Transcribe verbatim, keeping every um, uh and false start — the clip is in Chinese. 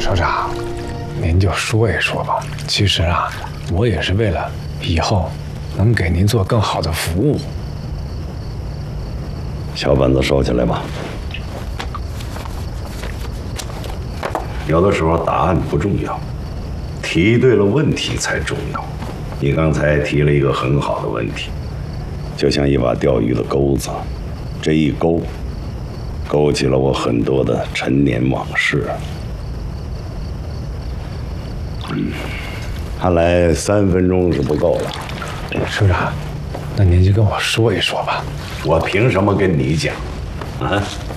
首长，您就说一说吧。其实啊，我也是为了以后能给您做更好的服务。 小本子收起来吧。有的时候答案不重要，提对了问题才重要。你刚才提了一个很好的问题，就像一把钓鱼的钩子，这一勾，勾起了我很多的陈年往事。嗯，看来三分钟是不够了。 首长，那您就跟我说一说吧。 我凭什么跟你讲？啊？